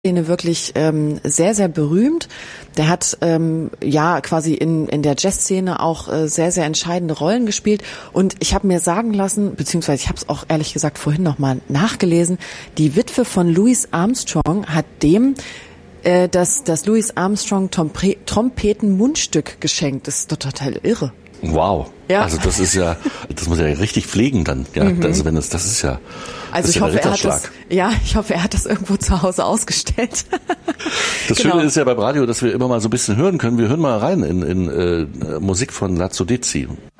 Szene wirklich sehr, sehr berühmt. Der hat quasi in der Jazzszene auch sehr, sehr entscheidende Rollen gespielt. Und ich habe mir sagen lassen, beziehungsweise ich habe es auch ehrlich gesagt vorhin nochmal nachgelesen, die Witwe von Louis Armstrong hat dem das Louis Armstrong Trompeten-Mundstück geschenkt. Das ist total irre. Wow. Ja. Also das muss ja richtig pflegen dann. Ja, also wenn das ist ja. Also ich hoffe, er hat das irgendwo zu Hause ausgestellt. Das Schöne ist ja beim Radio, dass wir immer mal so ein bisschen hören können. Wir hören mal rein in Musik von Lazzo Dizzi.